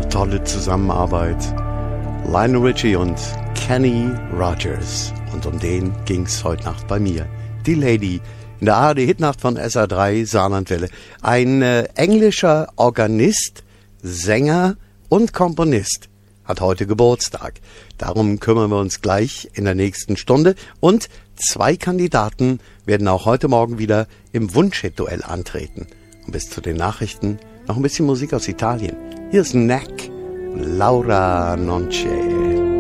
tolle Zusammenarbeit. Lionel Richie und Kenny Rogers. Und um den ging's heute Nacht bei mir. Die Lady in der ARD-Hitnacht von SA3 Saarlandwelle. Ein englischer Organist, Sänger und Komponist hat heute Geburtstag. Darum kümmern wir uns gleich in der nächsten Stunde. Und 2 Kandidaten werden auch heute Morgen wieder im Wunschhit-Duell antreten. Und bis zu den Nachrichten noch ein bisschen Musik aus Italien. Hier ist Neck, Laura Nonce.